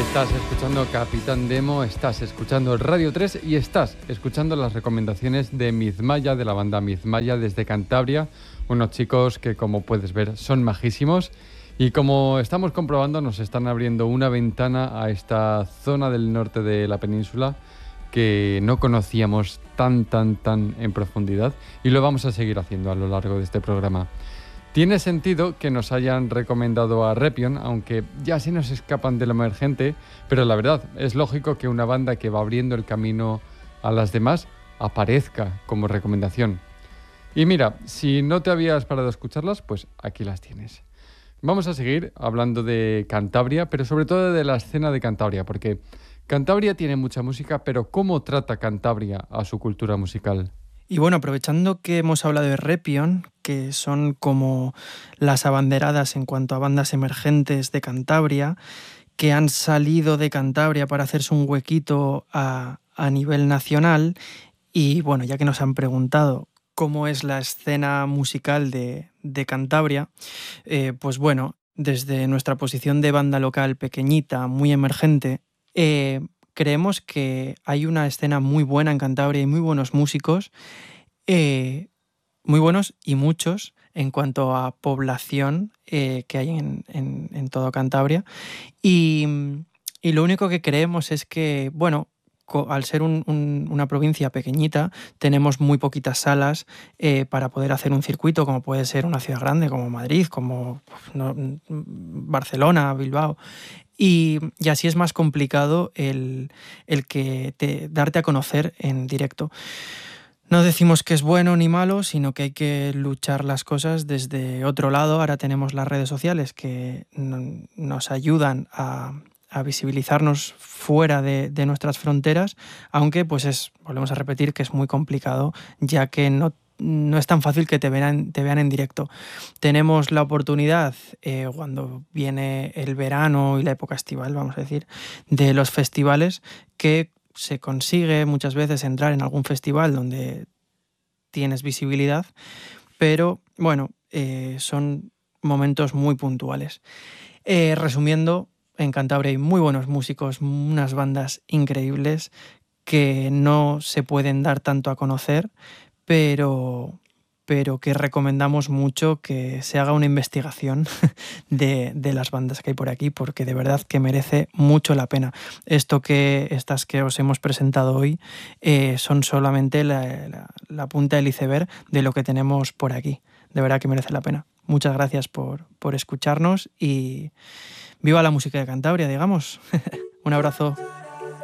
Estás escuchando Capitán Demo, estás escuchando Radio 3 y estás escuchando las recomendaciones de Mizmaya, de la banda Mizmaya desde Cantabria. Unos chicos que, como puedes ver, son majísimos y, como estamos comprobando, nos están abriendo una ventana a esta zona del norte de la península que no conocíamos tan en profundidad, y lo vamos a seguir haciendo a lo largo de este programa. Tiene sentido que nos hayan recomendado a Repion, aunque ya se nos escapan de lo emergente, pero la verdad, es lógico que una banda que va abriendo el camino a las demás aparezca como recomendación. Y mira, si no te habías parado a escucharlas, pues aquí las tienes. Vamos a seguir hablando de Cantabria, pero sobre todo de la escena de Cantabria, porque Cantabria tiene mucha música, pero ¿cómo trata Cantabria a su cultura musical? Y bueno, aprovechando que hemos hablado de Repion, que son como las abanderadas en cuanto a bandas emergentes de Cantabria, que han salido de Cantabria para hacerse un huequito a nivel nacional, y bueno, ya que nos han preguntado cómo es la escena musical de Cantabria, pues bueno, desde nuestra posición de banda local pequeñita, muy emergente, creemos que hay una escena muy buena en Cantabria y muy buenos músicos, muy buenos y muchos en cuanto a población que hay en todo Cantabria. Y lo único que creemos es que, bueno, al ser una provincia pequeñita, tenemos muy poquitas salas para poder hacer un circuito, como puede ser una ciudad grande como Madrid, como Barcelona, Bilbao. Y así es más complicado el que darte a conocer en directo. No decimos que es bueno ni malo, sino que hay que luchar las cosas desde otro lado. Ahora tenemos las redes sociales que nos ayudan a visibilizarnos fuera de nuestras fronteras, aunque pues volvemos a repetir que es muy complicado, ya que no es tan fácil que te vean en directo. Tenemos la oportunidad, cuando viene el verano y la época estival, vamos a decir, de los festivales, que se consigue muchas veces entrar en algún festival donde tienes visibilidad, pero bueno, son momentos muy puntuales. Resumiendo, en Cantabria hay muy buenos músicos, unas bandas increíbles que no se pueden dar tanto a conocer, pero que recomendamos mucho que se haga una investigación de las bandas que hay por aquí, porque de verdad que merece mucho la pena. Estas que os hemos presentado hoy son solamente la punta del iceberg de lo que tenemos por aquí. De verdad que merece la pena. Muchas gracias por escucharnos y viva la música de Cantabria, digamos. Un abrazo.